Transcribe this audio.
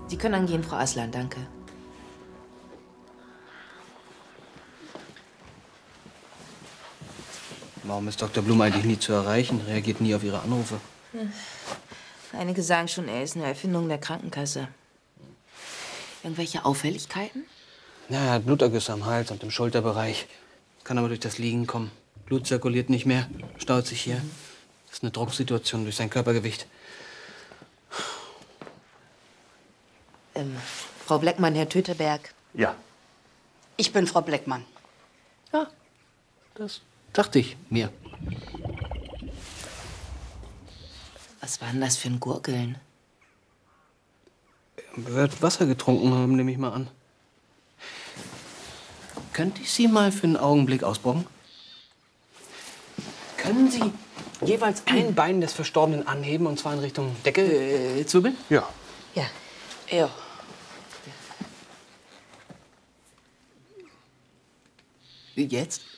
Sie können angehen, Frau Aslan, danke. Warum ist Dr. Blum eigentlich nie zu erreichen? Reagiert nie auf Ihre Anrufe. Einige sagen schon, er ist eine Erfindung der Krankenkasse. Irgendwelche Auffälligkeiten? Ja, er hat Blutergüsse am Hals und im Schulterbereich. Kann aber durch das Liegen kommen. Blut zirkuliert nicht mehr, staut sich hier. Das ist eine Drucksituation durch sein Körpergewicht. Frau Bleckmann, Herr Töteberg. Ja. Ich bin Frau Bleckmann. Ja, das dachte ich mir. Was war denn das für ein Gurgeln? Er wird Wasser getrunken haben, nehme ich mal an. Könnte ich Sie mal für einen Augenblick ausproben? Können Sie jeweils ein Bein des Verstorbenen anheben, und zwar in Richtung Decke? Zwiebeln? Ja. Ja. Ja. Jetzt?